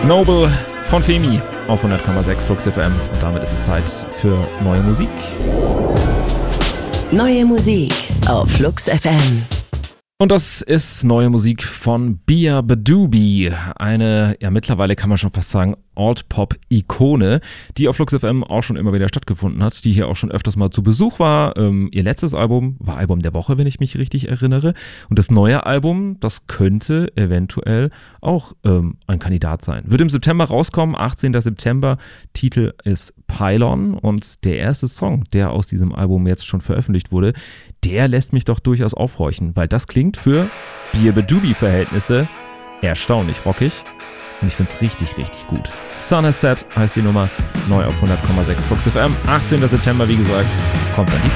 Noble von Femi auf 100,6 Flux FM. Und damit ist es Zeit für neue Musik. Neue Musik auf Flux FM. Und das ist neue Musik von Bia Badoobie, eine, ja mittlerweile kann man schon fast sagen, Alt-Pop-Ikone, die auf Flux FM auch schon immer wieder stattgefunden hat, die hier auch schon öfters mal zu Besuch war. Ihr letztes Album war Album der Woche, wenn ich mich richtig erinnere. Und das neue Album, das könnte eventuell auch ein Kandidat sein. Wird im September rauskommen, 18. September. Titel ist Pylon und der erste Song, der aus diesem Album jetzt schon veröffentlicht wurde, der lässt mich doch durchaus aufhorchen, weil das klingt für Bia Badoobie-Verhältnisse erstaunlich rockig. Und ich find's richtig, richtig gut. Sun Has Set heißt die Nummer, neu auf 100,6 Flux FM. 18. September, wie gesagt, kommt dann die